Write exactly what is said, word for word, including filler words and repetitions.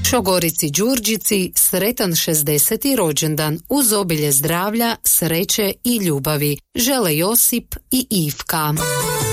Čogorici Đurđici sretan šezdeseti rođendan uz obilje zdravlja, sreće i ljubavi žele Josip i Ivka.